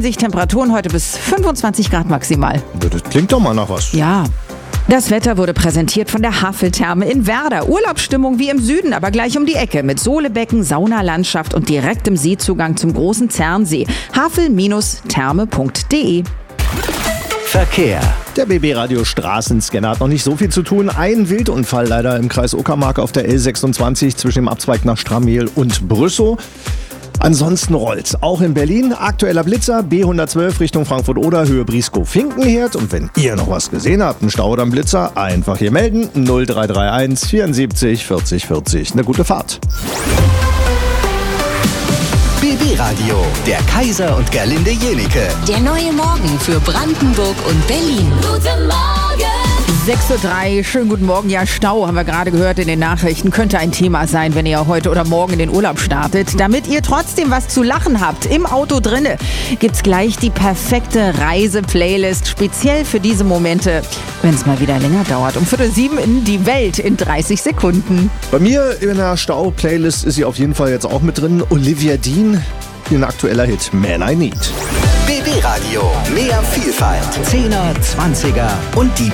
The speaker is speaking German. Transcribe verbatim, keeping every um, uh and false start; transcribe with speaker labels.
Speaker 1: sich Temperaturen heute bis fünfundzwanzig Grad maximal.
Speaker 2: Das klingt doch mal nach was.
Speaker 1: Ja. Das Wetter wurde präsentiert von der Haveltherme in Werder. Urlaubsstimmung wie im Süden, aber gleich um die Ecke. Mit Sohlebecken, Saunalandschaft und direktem Seezugang zum großen Zernsee. havel Therme punkt de.
Speaker 3: Verkehr.
Speaker 2: Der B B-Radio Straßenscanner hat noch nicht so viel zu tun. Ein Wildunfall leider im Kreis Uckermark auf der L sechsundzwanzig zwischen dem Abzweig nach Stramel und Brüssow. Ansonsten rollt's. Auch in Berlin aktueller Blitzer, B hundertzwölf Richtung Frankfurt-Oder, Höhe Brieskow-Finkenherd. Und wenn ihr noch was gesehen habt, einen Stau oder einen Blitzer, einfach hier melden. null drei drei eins vierundsiebzig vierzig vierzig. Eine gute Fahrt.
Speaker 3: B B-Radio, der Kaiser und Gerlinde Jenike.
Speaker 4: Der neue Morgen für Brandenburg und Berlin. Guten Morgen!
Speaker 1: sechs Uhr drei, schönen guten Morgen. Ja, Stau haben wir gerade gehört in den Nachrichten. Könnte ein Thema sein, wenn ihr heute oder morgen in den Urlaub startet. Damit ihr trotzdem was zu lachen habt, im Auto drinne, gibt's gleich die perfekte Reise-Playlist. Speziell für diese Momente, wenn es mal wieder länger dauert. Um Viertel sieben in die Welt in dreißig Sekunden.
Speaker 2: Bei mir in der Stau-Playlist ist sie auf jeden Fall jetzt auch mit drin. Olivia Dean, ein aktueller Hit, Man I Need.
Speaker 3: B B-Radio, mehr Vielfalt. Zehner, Zwanziger und die